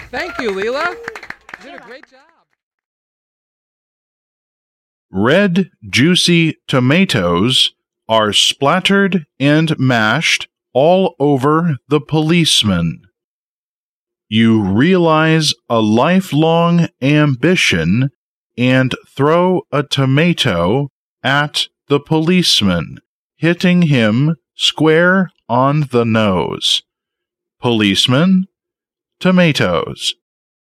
Thank you, Leela. You did a great job. Red, juicy tomatoes are splattered and mashed all over the policeman. You realize a lifelong ambition and throw a tomato at the policeman, hitting him square on the nose. Policeman, tomatoes.